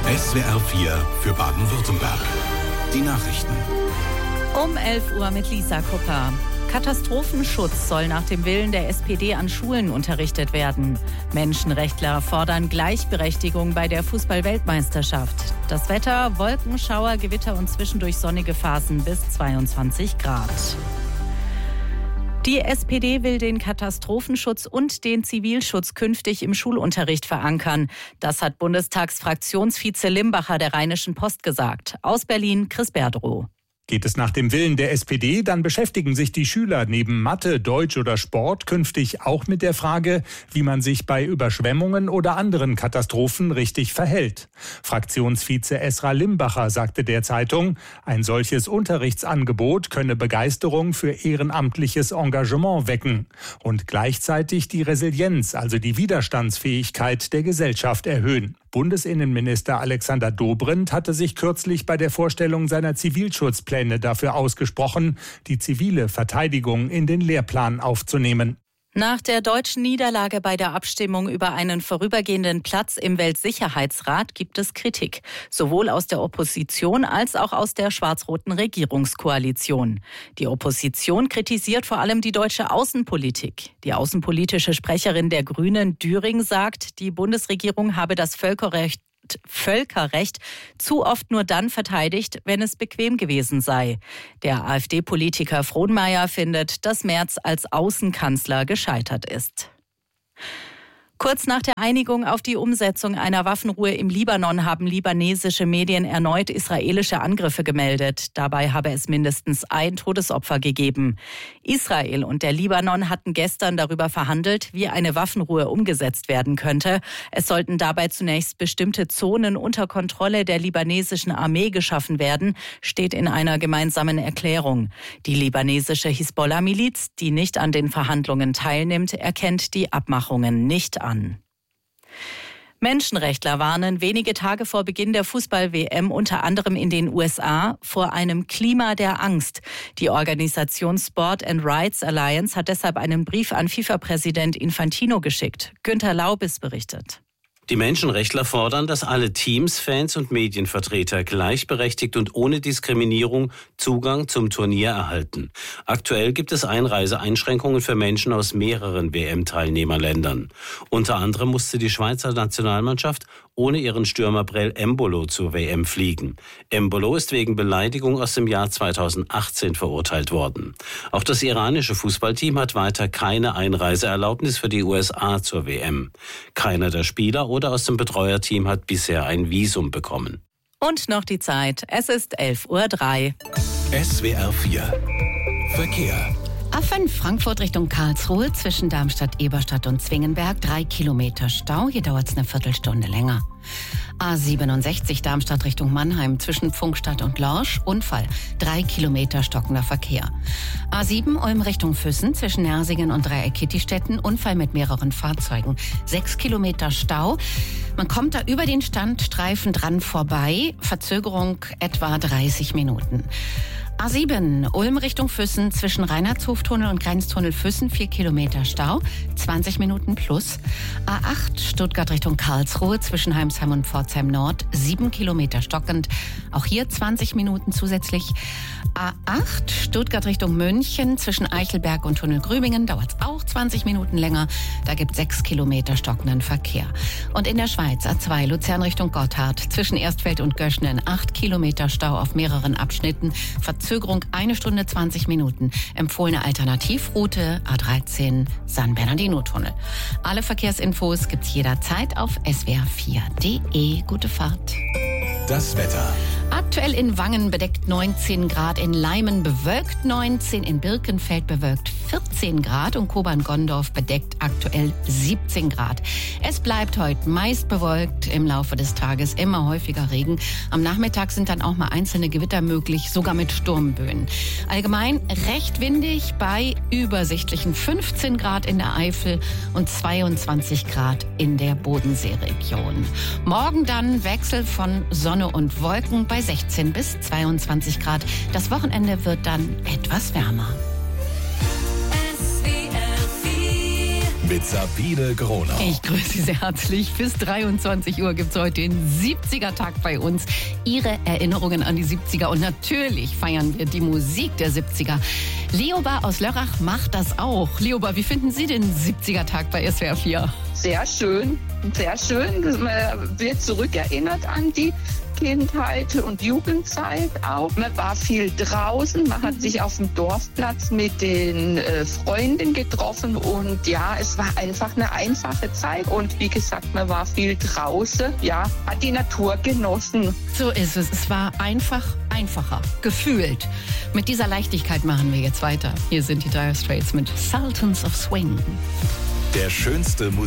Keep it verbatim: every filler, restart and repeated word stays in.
S W R vier für Baden-Württemberg. Die Nachrichten. Um elf Uhr mit Lisa Kupper. Katastrophenschutz soll nach dem Willen der S P D an Schulen unterrichtet werden. Menschenrechtler fordern Gleichberechtigung bei der Fußball-Weltmeisterschaft. Das Wetter: Wolken, Schauer, Gewitter und zwischendurch sonnige Phasen bis zweiundzwanzig Grad. Die S P D will den Katastrophenschutz und den Zivilschutz künftig im Schulunterricht verankern. Das hat Bundestagsfraktionsvize Limbacher der Rheinischen Post gesagt. Aus Berlin, Chris Berdrow. Geht es nach dem Willen der S P D, dann beschäftigen sich die Schüler neben Mathe, Deutsch oder Sport künftig auch mit der Frage, wie man sich bei Überschwemmungen oder anderen Katastrophen richtig verhält. Fraktionsvize Esra Limbacher sagte der Zeitung, ein solches Unterrichtsangebot könne Begeisterung für ehrenamtliches Engagement wecken und gleichzeitig die Resilienz, also die Widerstandsfähigkeit der Gesellschaft erhöhen. Bundesinnenminister Alexander Dobrindt hatte sich kürzlich bei der Vorstellung seiner Zivilschutzpläne dafür ausgesprochen, die zivile Verteidigung in den Lehrplan aufzunehmen. Nach der deutschen Niederlage bei der Abstimmung über einen vorübergehenden Platz im Weltsicherheitsrat gibt es Kritik, sowohl aus der Opposition als auch aus der schwarz-roten Regierungskoalition. Die Opposition kritisiert vor allem die deutsche Außenpolitik. Die außenpolitische Sprecherin der Grünen, Düring, sagt, die Bundesregierung habe das Völkerrecht Völkerrecht zu oft nur dann verteidigt, wenn es bequem gewesen sei. Der AfD-Politiker Frohnmayer findet, dass Merz als Außenkanzler gescheitert ist. Kurz nach der Einigung auf die Umsetzung einer Waffenruhe im Libanon haben libanesische Medien erneut israelische Angriffe gemeldet. Dabei habe es mindestens ein Todesopfer gegeben. Israel und der Libanon hatten gestern darüber verhandelt, wie eine Waffenruhe umgesetzt werden könnte. Es sollten dabei zunächst bestimmte Zonen unter Kontrolle der libanesischen Armee geschaffen werden, steht in einer gemeinsamen Erklärung. Die libanesische Hisbollah-Miliz, die nicht an den Verhandlungen teilnimmt, erkennt die Abmachungen nicht an. Menschenrechtler warnen wenige Tage vor Beginn der Fußball-W M unter anderem in den U S A vor einem Klima der Angst. Die Organisation Sport and Rights Alliance hat deshalb einen Brief an FIFA-Präsident Infantino geschickt. Günther Laubis berichtet. Die Menschenrechtler fordern, dass alle Teams, Fans und Medienvertreter gleichberechtigt und ohne Diskriminierung Zugang zum Turnier erhalten. Aktuell gibt es Einreiseeinschränkungen für Menschen aus mehreren W M-Teilnehmerländern. Unter anderem musste die Schweizer Nationalmannschaft ohne ihren Stürmer Brel Embolo zur W M fliegen. Embolo ist wegen Beleidigung aus dem Jahr zweitausendachtzehn verurteilt worden. Auch das iranische Fußballteam hat weiter keine Einreiseerlaubnis für die U S A zur W M. Keiner der Spieler oder aus dem Betreuerteam hat bisher ein Visum bekommen. Und noch die Zeit. Es ist elf Uhr drei. S W R vier Verkehr. A fünf Frankfurt Richtung Karlsruhe zwischen Darmstadt, Eberstadt und Zwingenberg. Drei Kilometer Stau. Hier dauert es eine Viertelstunde länger. A siebenundsechzig Darmstadt Richtung Mannheim zwischen Pfungstadt und Lorsch. Unfall. Drei Kilometer stockender Verkehr. A sieben Ulm Richtung Füssen zwischen Nersingen und Dreieck-Kittistetten. Unfall mit mehreren Fahrzeugen. Sechs Kilometer Stau. Man kommt da über den Standstreifen dran vorbei. Verzögerung etwa dreißig Minuten. A sieben Ulm Richtung Füssen zwischen Reinhardshoftunnel und Grenztunnel Füssen. Vier Kilometer Stau. zwanzig Minuten plus. A acht Stuttgart Richtung Karlsruhe zwischen Heimsheim und Pforzheim Nord. sieben Kilometer stockend. Auch hier zwanzig Minuten zusätzlich. A acht Stuttgart Richtung München zwischen Eichelberg und Tunnel Grübingen. Dauert es auch zwanzig Minuten länger. Da gibt es sechs Kilometer stockenden Verkehr. Und in der Schweiz A zwei Luzern Richtung Gotthard zwischen Erstfeld und Göschnen. acht Kilometer Stau auf mehreren Abschnitten. Verzögerung eine Stunde zwanzig Minuten. Empfohlene Alternativroute A dreizehn San Bernardino-Tunnel. Alle Verkehrsinfos gibt's jederzeit auf S W R vier Punkt de. Gute Fahrt. Das Wetter. Aktuell in Wangen bedeckt neunzehn Grad, in Leimen bewölkt neunzehn, in Birkenfeld bewölkt vierzehn Grad und Kobern-Gondorf bedeckt aktuell siebzehn Grad. Es bleibt heute meist bewölkt, im Laufe des Tages immer häufiger Regen. Am Nachmittag sind dann auch mal einzelne Gewitter möglich, sogar mit Sturmböen. Allgemein recht windig bei übersichtlichen fünfzehn Grad in der Eifel und zweiundzwanzig Grad in der Bodenseeregion. Morgen dann Wechsel von Sonne und Wolken bei sechzehn bis zweiundzwanzig Grad. Das Wochenende wird dann etwas wärmer. S W R vier mit Sabine Groner. Ich grüße Sie sehr herzlich. Bis dreiundzwanzig Uhr gibt es heute den siebziger-Tag bei uns. Ihre Erinnerungen an die siebziger. Und natürlich feiern wir die Musik der siebziger. Leoba aus Lörrach macht das auch. Leoba, wie finden Sie den siebziger-Tag bei S W R vier? Sehr schön, sehr schön. Man wird zurückerinnert an die Kindheit und Jugendzeit auch. Man war viel draußen, man hat sich auf dem Dorfplatz mit den äh, Freunden getroffen und ja, es war einfach eine einfache Zeit. Und wie gesagt, man war viel draußen, ja, hat die Natur genossen. So ist es. Es war einfach einfacher, gefühlt. Mit dieser Leichtigkeit machen wir jetzt weiter. Hier sind die Dire Straits mit Sultans of Swing. Der schönste Musik